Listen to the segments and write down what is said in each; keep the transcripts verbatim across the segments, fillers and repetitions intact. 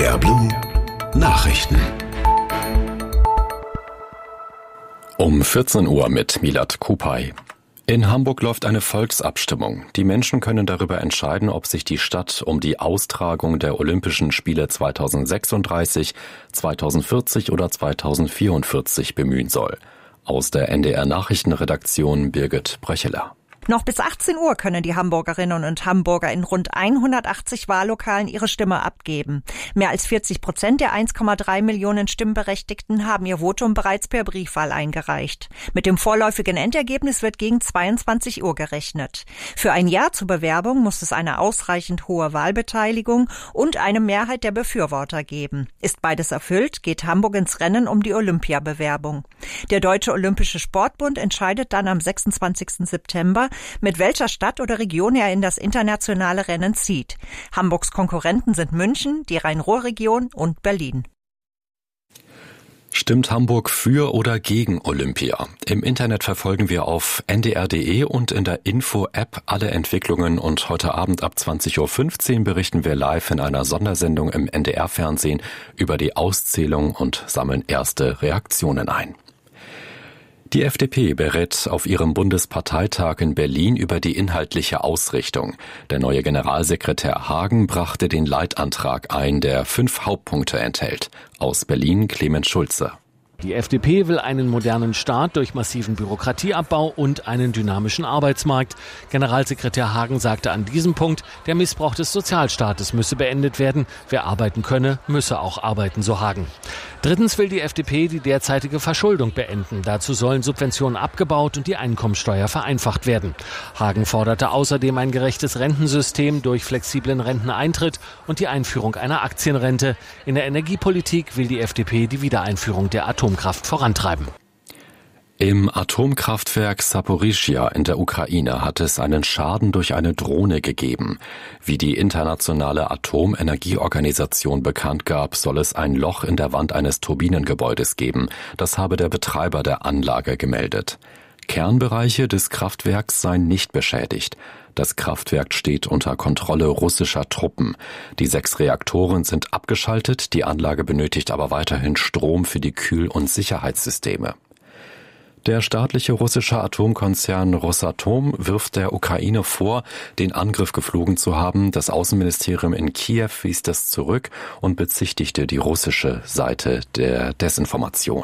D R Blue Nachrichten. Um vierzehn Uhr mit Milad Kupay. In Hamburg läuft eine Volksabstimmung. Die Menschen können darüber entscheiden, ob sich die Stadt um die Austragung der Olympischen Spiele zweitausendsechsunddreißig, zweitausendvierzig oder zweitausendvierundvierzig bemühen soll. Aus der N D R Nachrichtenredaktion Birgit Bröcheler. Noch bis achtzehn Uhr können die Hamburgerinnen und Hamburger in rund hundertachtzig Wahllokalen ihre Stimme abgeben. Mehr als vierzig Prozent der eins Komma drei Millionen Stimmberechtigten haben ihr Votum bereits per Briefwahl eingereicht. Mit dem vorläufigen Endergebnis wird gegen zweiundzwanzig Uhr gerechnet. Für ein Ja zur Bewerbung muss es eine ausreichend hohe Wahlbeteiligung und eine Mehrheit der Befürworter geben. Ist beides erfüllt, geht Hamburg ins Rennen um die Olympiabewerbung. Der Deutsche Olympische Sportbund entscheidet dann am sechsundzwanzigsten September, mit welcher Stadt oder Region er in das internationale Rennen zieht. Hamburgs Konkurrenten sind München, die Rhein-Ruhr-Region und Berlin. Stimmt Hamburg für oder gegen Olympia? Im Internet verfolgen wir auf N D R punkt D E und in der Info-App alle Entwicklungen und heute Abend ab zwanzig Uhr fünfzehn berichten wir live in einer Sondersendung im N D R-Fernsehen über die Auszählung und sammeln erste Reaktionen ein. Die F D P berät auf ihrem Bundesparteitag in Berlin über die inhaltliche Ausrichtung. Der neue Generalsekretär Hagen brachte den Leitantrag ein, der fünf Hauptpunkte enthält. Aus Berlin Clemens Schulze. Die F D P will einen modernen Staat durch massiven Bürokratieabbau und einen dynamischen Arbeitsmarkt. Generalsekretär Hagen sagte an diesem Punkt, der Missbrauch des Sozialstaates müsse beendet werden. Wer arbeiten könne, müsse auch arbeiten, so Hagen. Drittens will die F D P die derzeitige Verschuldung beenden. Dazu sollen Subventionen abgebaut und die Einkommensteuer vereinfacht werden. Hagen forderte außerdem ein gerechtes Rentensystem durch flexiblen Renteneintritt und die Einführung einer Aktienrente. In der Energiepolitik will die F D P die Wiedereinführung der Atomkraft vorantreiben. Im Atomkraftwerk Saporischschja in der Ukraine hat es einen Schaden durch eine Drohne gegeben. Wie die internationale Atomenergieorganisation bekannt gab, soll es ein Loch in der Wand eines Turbinengebäudes geben. Das habe der Betreiber der Anlage gemeldet. Kernbereiche des Kraftwerks seien nicht beschädigt. Das Kraftwerk steht unter Kontrolle russischer Truppen. Die sechs Reaktoren sind abgeschaltet, die Anlage benötigt aber weiterhin Strom für die Kühl- und Sicherheitssysteme. Der staatliche russische Atomkonzern Rosatom wirft der Ukraine vor, den Angriff geflogen zu haben. Das Außenministerium in Kiew wies das zurück und bezichtigte die russische Seite der Desinformation.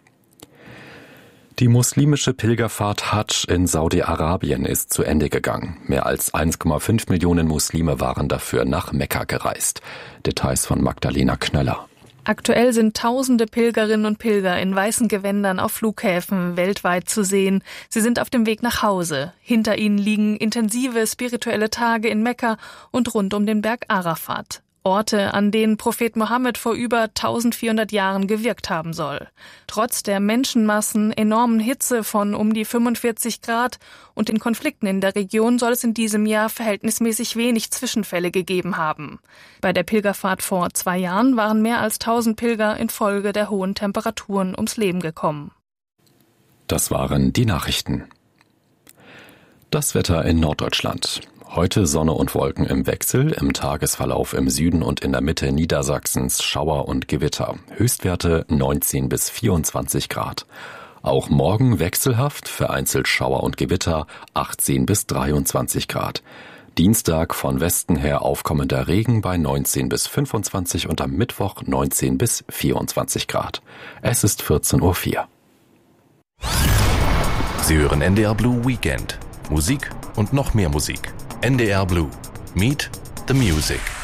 Die muslimische Pilgerfahrt Hadsch in Saudi-Arabien ist zu Ende gegangen. Mehr als eins Komma fünf Millionen Muslime waren dafür nach Mekka gereist. Details von Magdalena Knöller. Aktuell sind tausende Pilgerinnen und Pilger in weißen Gewändern auf Flughäfen weltweit zu sehen. Sie sind auf dem Weg nach Hause. Hinter ihnen liegen intensive spirituelle Tage in Mekka und rund um den Berg Arafat. Orte, an denen Prophet Mohammed vor über eintausendvierhundert Jahren gewirkt haben soll. Trotz der Menschenmassen, enormen Hitze von um die fünfundvierzig Grad und den Konflikten in der Region soll es in diesem Jahr verhältnismäßig wenig Zwischenfälle gegeben haben. Bei der Pilgerfahrt vor zwei Jahren waren mehr als tausend Pilger infolge der hohen Temperaturen ums Leben gekommen. Das waren die Nachrichten. Das Wetter in Norddeutschland. Heute Sonne und Wolken im Wechsel, im Tagesverlauf im Süden und in der Mitte Niedersachsens Schauer und Gewitter. Höchstwerte neunzehn bis vierundzwanzig Grad. Auch morgen wechselhaft, vereinzelt Schauer und Gewitter achtzehn bis dreiundzwanzig Grad. Dienstag von Westen her aufkommender Regen bei neunzehn bis fünfundzwanzig und am Mittwoch neunzehn bis vierundzwanzig Grad. Es ist vierzehn Uhr vier. Sie hören N D R Blue Weekend. Musik und noch mehr Musik. N D R Blue. Meet the Music.